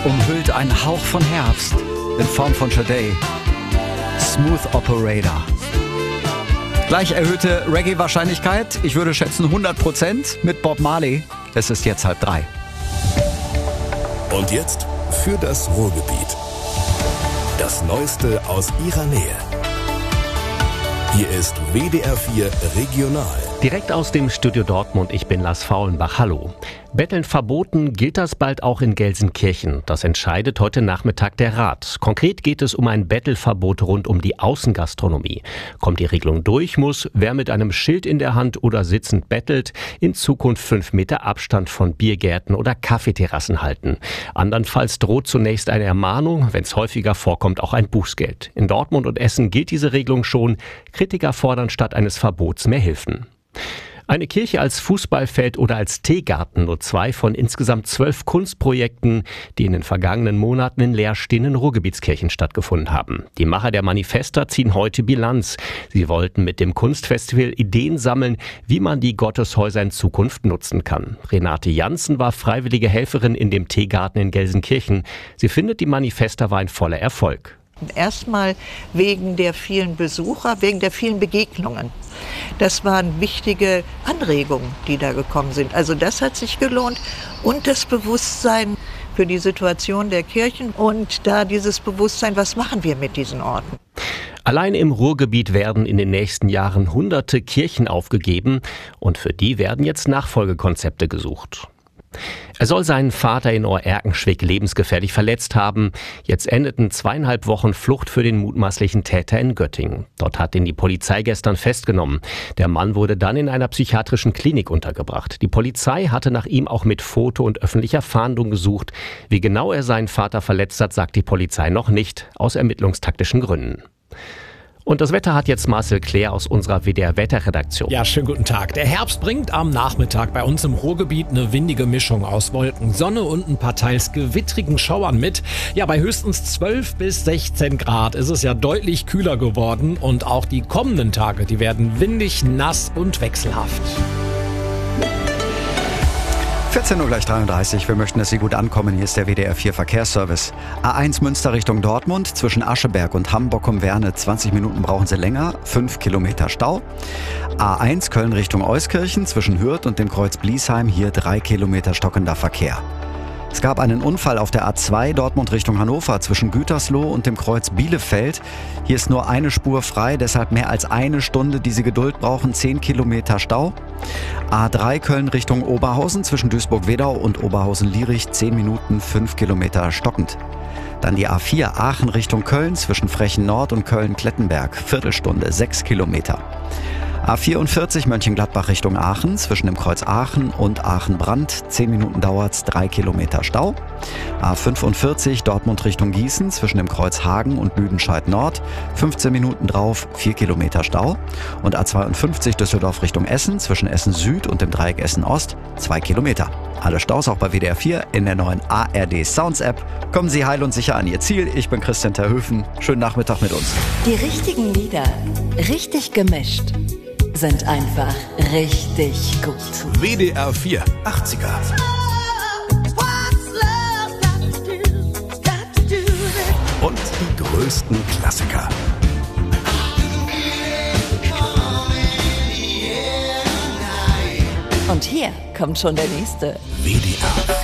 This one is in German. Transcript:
umhüllt ein Hauch von Herbst in Form von Sade. Smooth Operator. Gleich erhöhte Reggae-Wahrscheinlichkeit, ich würde schätzen 100% mit Bob Marley. Es ist jetzt 2:30. Und jetzt für das Ruhrgebiet. Das Neueste aus Ihrer Nähe. Hier ist WDR 4 Regional. Direkt aus dem Studio Dortmund, ich bin Lars Faulenbach. Hallo. Betteln verboten, gilt das bald auch in Gelsenkirchen? Das entscheidet heute Nachmittag der Rat. Konkret geht es um ein Bettelverbot rund um die Außengastronomie. Kommt die Regelung durch, muss, wer mit einem Schild in der Hand oder sitzend bettelt, in Zukunft 5 Meter Abstand von Biergärten oder Kaffeeterrassen halten. Andernfalls droht zunächst eine Ermahnung, wenn es häufiger vorkommt, auch ein Bußgeld. In Dortmund und Essen gilt diese Regelung schon. Kritiker fordern statt eines Verbots mehr Hilfen. Eine Kirche als Fußballfeld oder als Teegarten, nur 2 von insgesamt 12 Kunstprojekten, die in den vergangenen Monaten in leerstehenden Ruhrgebietskirchen stattgefunden haben. Die Macher der Manifesta ziehen heute Bilanz. Sie wollten mit dem Kunstfestival Ideen sammeln, wie man die Gotteshäuser in Zukunft nutzen kann. Renate Janssen war freiwillige Helferin in dem Teegarten in Gelsenkirchen. Sie findet, die Manifesta war ein voller Erfolg. Erstmal wegen der vielen Besucher, wegen der vielen Begegnungen. Das waren wichtige Anregungen, die da gekommen sind. Also das hat sich gelohnt. Und das Bewusstsein für die Situation der Kirchen und da dieses Bewusstsein, was machen wir mit diesen Orten? Allein im Ruhrgebiet werden in den nächsten Jahren hunderte Kirchen aufgegeben und für die werden jetzt Nachfolgekonzepte gesucht. Er soll seinen Vater in Oerkenschwick lebensgefährlich verletzt haben. Jetzt endeten 2,5 Wochen Flucht für den mutmaßlichen Täter in Göttingen. Dort hat ihn die Polizei gestern festgenommen. Der Mann wurde dann in einer psychiatrischen Klinik untergebracht. Die Polizei hatte nach ihm auch mit Foto und öffentlicher Fahndung gesucht. Wie genau er seinen Vater verletzt hat, sagt die Polizei noch nicht, aus ermittlungstaktischen Gründen. Und das Wetter hat jetzt Marcel Claire aus unserer WDR-Wetterredaktion. Ja, schönen guten Tag. Der Herbst bringt am Nachmittag bei uns im Ruhrgebiet eine windige Mischung aus Wolken, Sonne und ein paar teils gewittrigen Schauern mit. Ja, bei höchstens 12 bis 16 Grad ist es ja deutlich kühler geworden. Und auch die kommenden Tage, die werden windig, nass und wechselhaft. 14:33 Uhr, wir möchten, dass Sie gut ankommen. Hier ist der WDR 4 Verkehrsservice. A1 Münster Richtung Dortmund, zwischen Ascheberg und Hamburg-um-Werne. 20 Minuten brauchen Sie länger, 5 Kilometer Stau. A1 Köln Richtung Euskirchen, zwischen Hürth und dem Kreuz Bliesheim, hier 3 Kilometer stockender Verkehr. Es gab einen Unfall auf der A2 Dortmund Richtung Hannover zwischen Gütersloh und dem Kreuz Bielefeld. Hier ist nur eine Spur frei, deshalb mehr als eine Stunde, die Sie Geduld brauchen, 10 Kilometer Stau. A3 Köln Richtung Oberhausen zwischen Duisburg-Wedau und Oberhausen-Lierich, 10 Minuten, 5 Kilometer stockend. Dann die A4 Aachen Richtung Köln zwischen Frechen Nord und Köln-Klettenberg, Viertelstunde, 6 Kilometer. A44 Mönchengladbach Richtung Aachen, zwischen dem Kreuz Aachen und Aachen-Brand, 10 Minuten dauert's, 3 Kilometer Stau. A45 Dortmund Richtung Gießen, zwischen dem Kreuz Hagen und Lüdenscheid Nord, 15 Minuten drauf, 4 Kilometer Stau. Und A52 Düsseldorf Richtung Essen, zwischen Essen Süd und dem Dreieck Essen Ost, 2 Kilometer. Alle Staus auch bei WDR 4 in der neuen ARD Sounds App. Kommen Sie heil und sicher an Ihr Ziel. Ich bin Christian Terhöfen. Schönen Nachmittag mit uns. Die richtigen Lieder, richtig gemischt, sind einfach richtig gut. WDR 4 80er. Und die größten Klassiker. Und hier kommt schon der nächste. WDR